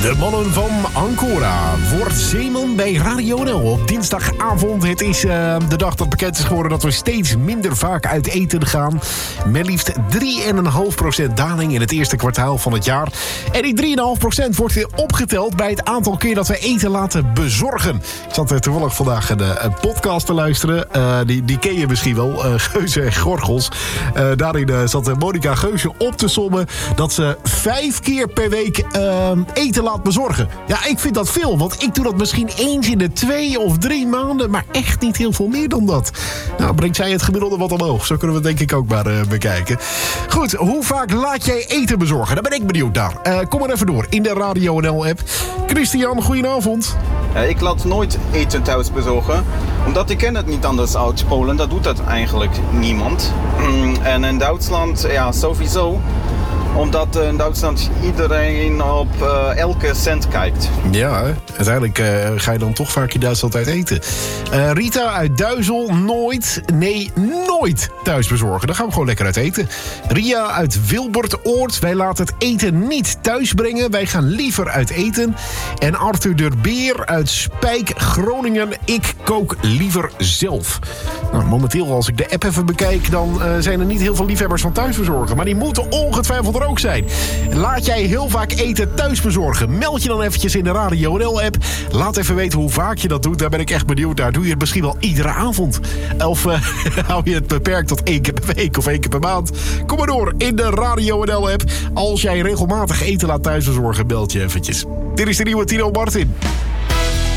De mannen van Ancora wordt zeeman bij Radio NL op dinsdagavond. Het is de dag dat bekend is geworden dat we steeds minder vaak uit eten gaan. Met liefst 3,5% daling in het eerste kwartaal van het jaar. En die 3,5% wordt weer opgeteld bij het aantal keer dat we eten laten bezorgen. Ik zat toevallig vandaag een podcast te luisteren. Die ken je misschien wel, Geuze en Gorgels. Daarin zat Monica Geuze op te sommen dat ze 5 keer per week eten laat bezorgen. Ja, ik vind dat veel, want ik doe dat misschien eens in de 2 of 3 maanden, maar echt niet heel veel meer dan dat. Nou, brengt zij het gemiddelde wat omhoog. Zo kunnen we het denk ik ook maar bekijken. Goed, hoe vaak laat jij eten bezorgen? Daar ben ik benieuwd naar. Kom maar even door in de Radio NL-app. Christian, goedenavond. Ik laat nooit eten thuis bezorgen, omdat ik ken het niet anders uit Polen. Dat doet dat eigenlijk niemand. En in Duitsland, ja, sowieso. Omdat in Duitsland iedereen op elke cent kijkt. Ja, uiteindelijk ga je dan toch vaak in Duitsland uit eten. Rita uit Duizel, nooit thuis bezorgen. Dan gaan we gewoon lekker uit eten. Ria uit Wilbertoord, wij laten het eten niet thuis brengen. Wij gaan liever uit eten. En Arthur de Beer uit Spijk, Groningen, ik kook liever zelf. Nou, momenteel, als ik de app even bekijk, dan zijn er niet heel veel liefhebbers van thuisbezorgen. Maar die moeten ongetwijfeld er ook zijn. Laat jij heel vaak eten thuis bezorgen? Meld je dan eventjes in de Radio NL-app. Laat even weten hoe vaak je dat doet. Daar ben ik echt benieuwd naar. Doe je het misschien wel iedere avond? Of hou je het beperkt tot 1 keer per week of 1 keer per maand? Kom maar door in de Radio NL-app. Als jij regelmatig eten laat thuis bezorgen, belt je eventjes. Dit is de nieuwe Tino Martin.